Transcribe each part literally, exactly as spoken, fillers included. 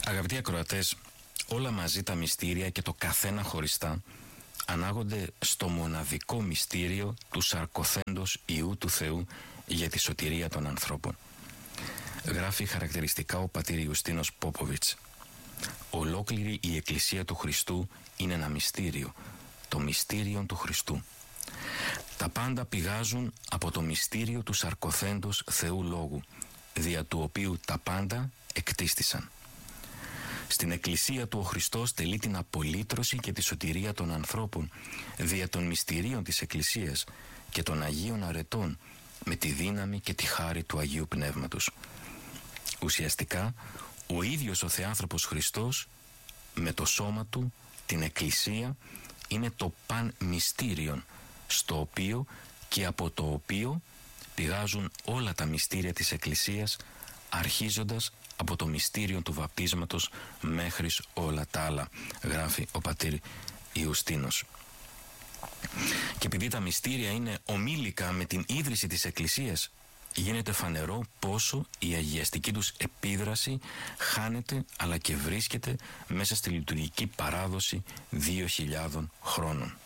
Αγαπητοί ακροατές, όλα μαζί τα μυστήρια και το καθένα χωριστά ανάγονται στο μοναδικό μυστήριο του σαρκοθέντος Υιού του Θεού για τη σωτηρία των ανθρώπων. Γράφει χαρακτηριστικά ο πατήρ Ιουστίνος Πόποβιτς. Ολόκληρη η Εκκλησία του Χριστού είναι ένα μυστήριο, το μυστήριο του Χριστού. Τα πάντα πηγάζουν από το μυστήριο του σαρκοθέντος Θεού Λόγου, δια του οποίου τα πάντα εκτίστησαν. Στην Εκκλησία του ο Χριστός τελεί την απολύτρωση και τη σωτηρία των ανθρώπων δια των μυστηρίων της Εκκλησίας και των Αγίων Αρετών με τη δύναμη και τη χάρη του Αγίου Πνεύματος. Ουσιαστικά, ο ίδιος ο Θεάνθρωπος Χριστός με το σώμα του, την Εκκλησία, είναι το παν μυστήριον, στο οποίο και από το οποίο πηγάζουν όλα τα μυστήρια της Εκκλησίας, αρχίζοντας από το μυστήριο του βαπτίσματος μέχρι όλα τα άλλα, γράφει ο πατήρ Ιουστίνος. Και επειδή τα μυστήρια είναι ομίλικα με την ίδρυση της Εκκλησίας, γίνεται φανερό πόσο η αγιαστική τους επίδραση χάνεται αλλά και βρίσκεται μέσα στη λειτουργική παράδοση δύο χιλιάδων χρόνων.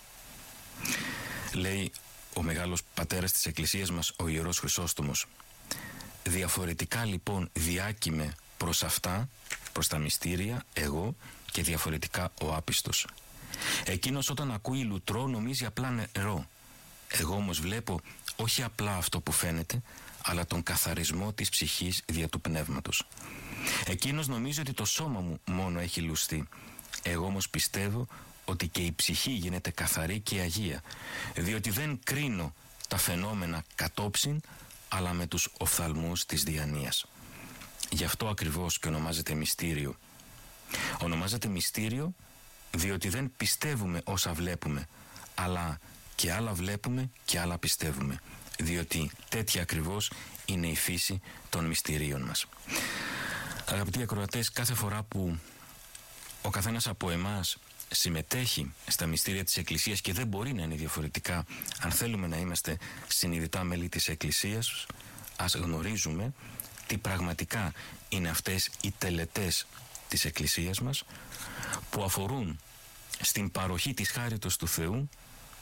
Λέει ο μεγάλος πατέρας της Εκκλησίας μας, ο Ιερός Χρυσόστομος: διαφορετικά λοιπόν διάκυμε προς αυτά, προς τα μυστήρια, εγώ, και διαφορετικά ο άπιστος. Εκείνος όταν ακούει λουτρό νομίζει απλά νερό. Εγώ όμως βλέπω όχι απλά αυτό που φαίνεται, αλλά τον καθαρισμό της ψυχής δια του πνεύματος. Εκείνος νομίζει ότι το σώμα μου μόνο έχει λουστεί. Εγώ όμως πιστεύω ότι και η ψυχή γίνεται καθαρή και αγία, διότι δεν κρίνω τα φαινόμενα κατόψιν, αλλά με τους οφθαλμούς της διανοίας. Γι' αυτό ακριβώς και ονομάζεται μυστήριο. Ονομάζεται μυστήριο διότι δεν πιστεύουμε όσα βλέπουμε, αλλά και άλλα βλέπουμε και άλλα πιστεύουμε, διότι τέτοια ακριβώς είναι η φύση των μυστηρίων μας. Αγαπητοί ακροατές, κάθε φορά που ο καθένας από εμάς συμμετέχει στα μυστήρια της Εκκλησίας, και δεν μπορεί να είναι διαφορετικά αν θέλουμε να είμαστε συνειδητά μέλη της Εκκλησίας, ας γνωρίζουμε τι πραγματικά είναι αυτές οι τελετές της Εκκλησίας μας, που αφορούν στην παροχή της χάριτος του Θεού,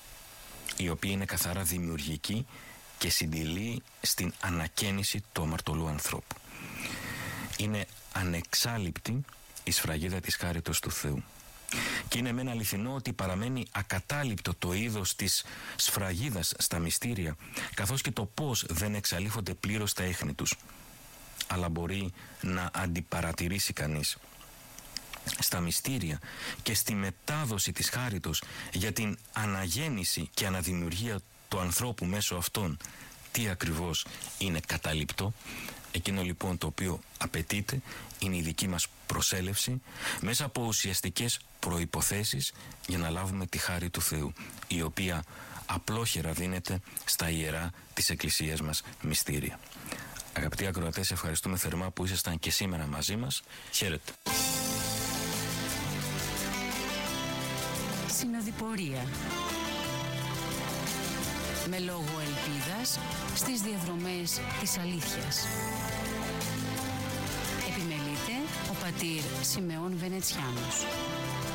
η οποία είναι καθαρά δημιουργική και συντηλεί στην ανακαίνιση του αμαρτωλού ανθρώπου. Είναι ανεξάλειπτη η σφραγίδα της χάριτος του Θεού. Και είναι μεν αληθινό ότι παραμένει ακατάληπτο το είδος της σφραγίδας στα μυστήρια, καθώς και το πώς δεν εξαλείφονται πλήρως τα έχνη τους. Αλλά μπορεί να αντιπαρατηρήσει κανείς στα μυστήρια και στη μετάδοση της χάριτος για την αναγέννηση και αναδημιουργία του ανθρώπου μέσω αυτών τι ακριβώς είναι καταλήπτο. Εκείνο λοιπόν το οποίο απαιτείται είναι η δική μας προσέλευση μέσα από ουσιαστικές προϋποθέσεις για να λάβουμε τη χάρη του Θεού, η οποία απλόχερα δίνεται στα ιερά της Εκκλησίας μας μυστήρια. Αγαπητοί ακροατές, ευχαριστούμε θερμά που ήσασταν και σήμερα μαζί μας. Χαίρετε. Συνοδοιπορία. Με λόγο ελπίδας στις διαδρομές της αλήθειας. Επιμελείται ο πατήρ Σιμεών Βενετσιάνος.